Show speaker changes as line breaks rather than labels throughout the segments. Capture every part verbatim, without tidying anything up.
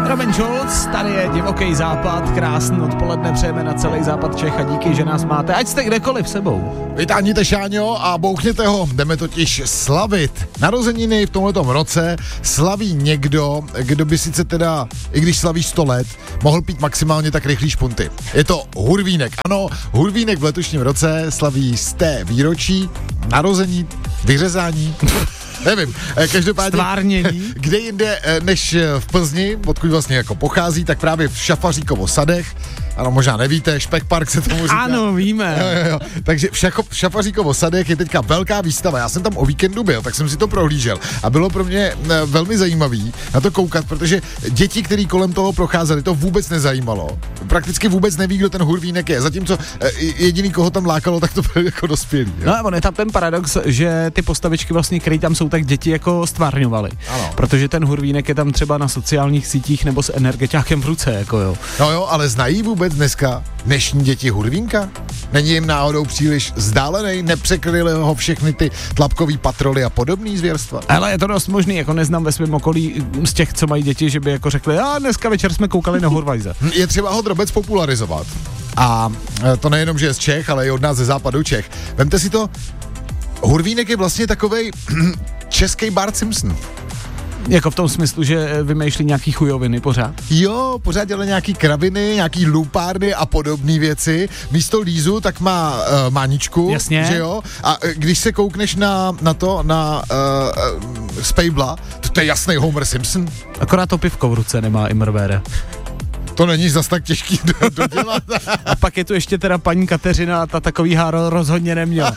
Robin Schulz, tady je Divoký západ, krásný odpoledne přejeme na celý západ Čech a díky, že nás máte, ať jste kdekoliv sebou.
Vytáhněte šáňo a bouchněte ho, jdeme totiž slavit. Narozeniny v tomhletom roce slaví někdo, kdo by sice teda, i když slaví sto let, mohl pít maximálně tak rychlý špunty. Je to Hurvínek, ano, Hurvínek v letošním roce slaví sté výročí, narození, vyřezání. Nevím, každopádně,
stvárnění.
Kde jinde než v Plzni, odkud vlastně jako pochází, tak právě v Šafaříkovo sadech, ano, možná nevíte, Špek Park se tomu říká.
Ano, víme.
Jo, jo, jo. Takže v, Šako, v Šafaříkovo sadech je teďka velká výstava, já jsem tam o víkendu byl, tak jsem si to prohlížel a bylo pro mě velmi zajímavý na to koukat, protože děti, který kolem toho procházeli, to vůbec nezajímalo. Prakticky vůbec neví, kdo ten Hurvínek je, zatímco jediný, koho tam lákalo, tak to byl jako dospělý. Jo?
No a on je tam ten paradox, že ty postavičky vlastně, které tam jsou, tak děti jako stvárňovaly.
Ano.
Protože ten Hurvínek je tam třeba na sociálních sítích nebo s energetiákem v ruce, jako jo.
No jo, ale znají vůbec dneska dnešní děti Hurvínka? Není jim náhodou příliš vzdálený? Nepřekryly ho všechny ty tlapkový patroly a podobný zvěrstva?
Ale je to dost možný, jako neznám ve svém okolí z těch, co mají děti, že by jako řekli, a dneska večer jsme koukali na Hurvajze.
Je třeba ho drobec popularizovat. A to nejenom, že je z Čech, ale i od nás ze západu Čech. Vemte si to, Hurvínek je vlastně takovej český Bart Simpson.
Jako v tom smyslu, že vymýšlí nějaký chujoviny pořád?
Jo, pořád dělá nějaký kraviny, nějaký lupárny a podobné věci. Místo lízu tak má uh, máničku.
Jasně.
Že jo? A uh, když se koukneš na, na to, na uh, uh, Spejbla, to, to je jasný Homer Simpson.
Akorát to pivko v ruce nemá Immerware.
To není zas tak těžký do, dodělat.
A pak je tu ještě teda paní Kateřina, ta takový háro rozhodně neměla.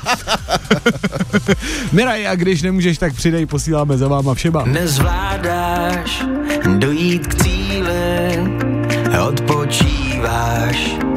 Miraj, a když nemůžeš, tak přidej, posíláme za váma všema.
Nezvládáš dojít k cíli, odpočíváš